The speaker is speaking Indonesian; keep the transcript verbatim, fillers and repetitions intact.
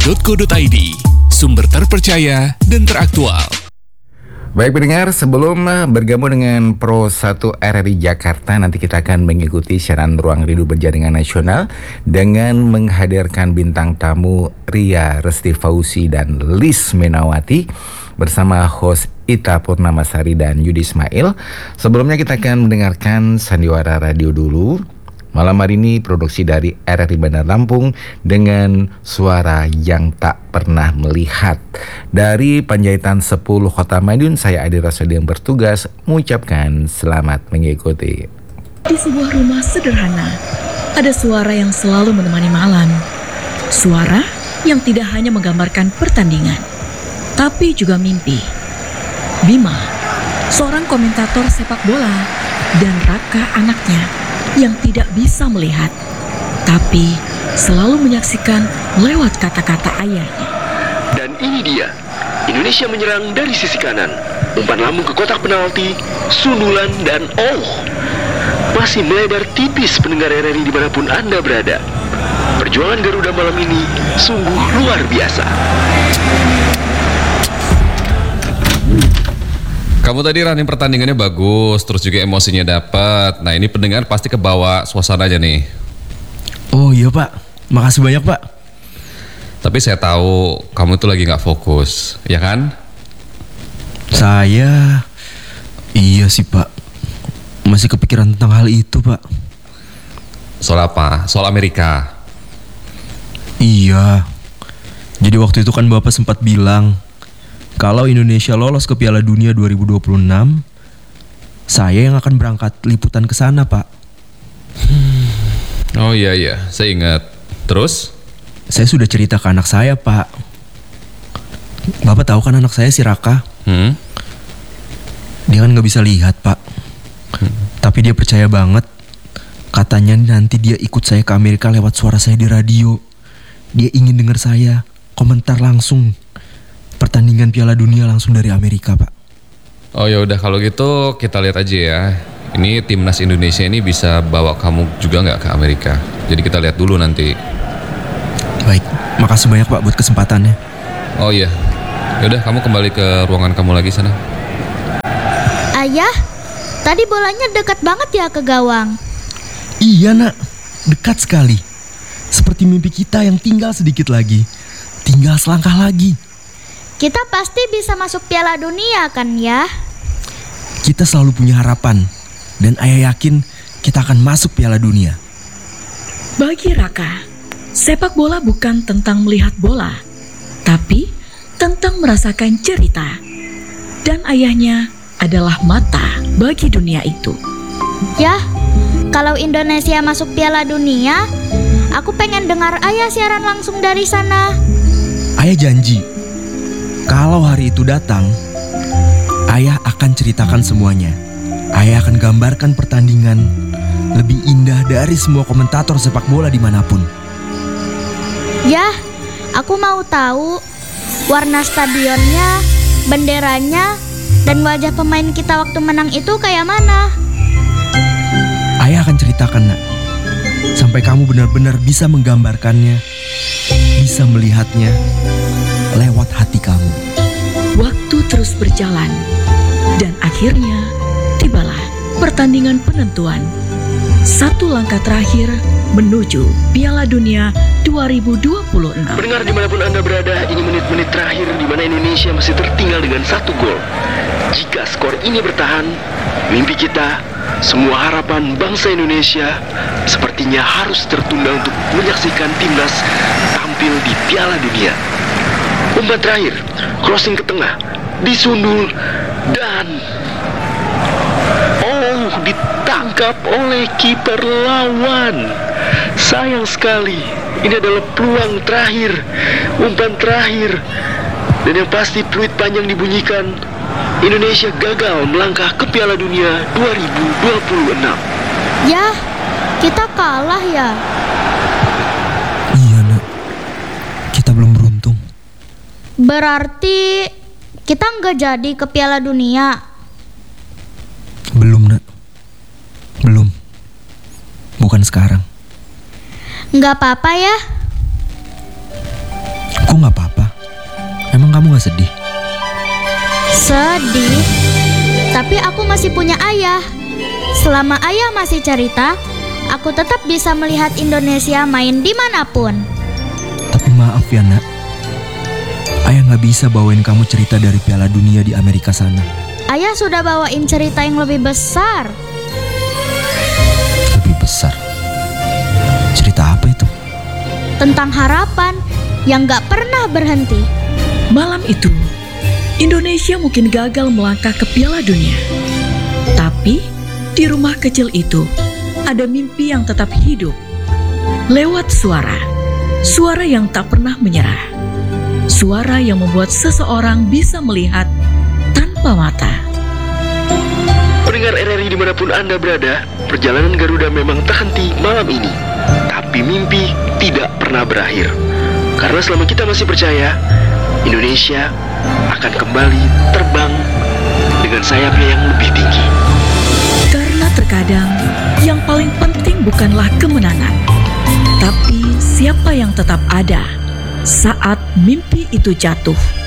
tiga co titik i d, sumber terpercaya dan teraktual. Baik pendengar, sebelum bergabung dengan Pro satu R R I Jakarta, nanti kita akan mengikuti siaran Ruang Rindu Berjaringan Nasional dengan menghadirkan bintang tamu Ria Resti Fauzi dan Lis Menawati bersama host Ita Purnamasari dan Yudi Ismail. Sebelumnya kita akan mendengarkan Sandiwara Radio dulu. Malam hari ini produksi dari R R I Bandar Lampung dengan suara yang tak pernah melihat. Dari Panjaitan sepuluh Kota Madiun, saya Adi Rasadi yang bertugas mengucapkan selamat mengikuti. Di sebuah rumah sederhana, ada suara yang selalu menemani malam. Suara yang tidak hanya menggambarkan pertandingan, tapi juga mimpi. Bima, seorang komentator sepak bola, dan Raka anaknya yang tidak bisa melihat, tapi selalu menyaksikan lewat kata-kata ayahnya. Dan ini dia, Indonesia menyerang dari sisi kanan, umpan lambung ke kotak penalti, sundulan dan oh, masih melebar tipis pendengar R R I dimanapun Anda berada. Perjuangan Garuda malam ini sungguh luar biasa. Kamu tadi running pertandingannya bagus, terus juga emosinya dapat. Nah ini pendengar pasti kebawa suasananya nih. Oh iya Pak, makasih banyak Pak. Tapi saya tahu kamu tuh lagi nggak fokus, ya kan? Saya, iya sih Pak, masih kepikiran tentang hal itu Pak. Soal apa? Soal Amerika? Iya, jadi waktu itu kan Bapak sempat bilang kalau Indonesia lolos ke Piala Dunia dua ribu dua puluh enam, saya yang akan berangkat liputan ke sana, Pak. Hmm. Oh iya iya, saya ingat. Terus? Saya sudah cerita ke anak saya, Pak. Bapak tahu kan anak saya si Raka? Hmm? Dia kan nggak bisa lihat, Pak. Hmm. Tapi dia percaya banget. Katanya nanti dia ikut saya ke Amerika lewat suara saya di radio. Dia ingin dengar saya komentar langsung pertandingan Piala Dunia langsung dari Amerika, Pak. Oh ya udah kalau gitu kita lihat aja ya. Ini timnas Indonesia ini bisa bawa kamu juga nggak ke Amerika? Jadi kita lihat dulu nanti. Baik, makasih banyak Pak buat kesempatannya. Oh iya, ya udah kamu kembali ke ruangan kamu lagi sana. Ayah, tadi bolanya dekat banget ya ke gawang. Iya nak, dekat sekali. Seperti mimpi kita yang tinggal sedikit lagi. Tinggal selangkah lagi. Kita pasti bisa masuk Piala Dunia kan ya? Kita selalu punya harapan. Dan ayah yakin kita akan masuk Piala Dunia. Bagi Raka, sepak bola bukan tentang melihat bola, tapi tentang merasakan cerita. Dan ayahnya adalah mata bagi dunia itu. Ya, kalau Indonesia masuk Piala Dunia, aku pengen dengar ayah siaran langsung dari sana. Ayah janji, kalau hari itu datang, ayah akan ceritakan semuanya. Ayah akan gambarkan pertandingan lebih indah dari semua komentator sepak bola dimanapun. Ya, aku mau tahu warna stadionnya, benderanya, dan wajah pemain kita waktu menang itu kayak mana. Ayah akan ceritakan nak, sampai kamu benar-benar bisa menggambarkannya, bisa melihatnya lewat hati kamu. Waktu terus berjalan, dan akhirnya tibalah pertandingan penentuan. Satu langkah terakhir menuju Piala Dunia dua ribu dua puluh enam. Pendengar dimanapun Anda berada, ini menit-menit terakhir di mana Indonesia masih tertinggal dengan satu gol. Jika skor ini bertahan, mimpi kita, semua harapan bangsa Indonesia sepertinya harus tertunda untuk menyaksikan timnas tampil di Piala Dunia. Umpan terakhir, crossing ke tengah, disundul, dan oh, ditangkap oleh kiper lawan. Sayang sekali, ini adalah peluang terakhir, umpan terakhir. Dan yang pasti peluit panjang dibunyikan, Indonesia gagal melangkah ke Piala Dunia dua ribu dua puluh enam. Ya, kita kalah ya. Iya nak, kita belum beruntung. Berarti kita nggak jadi ke Piala Dunia. Belum nak, belum. Bukan sekarang. Nggak apa-apa ya. Kok gak apa-apa? Emang kamu gak sedih? Sedih, tapi aku masih punya ayah. Selama ayah masih cerita, aku tetap bisa melihat Indonesia main dimanapun. Tapi maaf ya nak, ayah gak bisa bawain kamu cerita dari Piala Dunia di Amerika sana. Ayah sudah bawain cerita yang lebih besar. Lebih besar? Cerita apa itu? Tentang harapan yang gak pernah berhenti. Malam itu, Indonesia mungkin gagal melangkah ke Piala Dunia. Tapi, di rumah kecil itu, ada mimpi yang tetap hidup. Lewat suara, suara yang tak pernah menyerah. Suara yang membuat seseorang bisa melihat tanpa mata. Pendengar R R I dimanapun Anda berada, perjalanan Garuda memang tak henti malam ini. Tapi mimpi tidak pernah berakhir. Karena selama kita masih percaya, Indonesia akan kembali terbang dengan sayapnya yang lebih tinggi. Karena terkadang yang paling penting bukanlah kemenangan, tapi siapa yang tetap ada saat mimpi itu jatuh.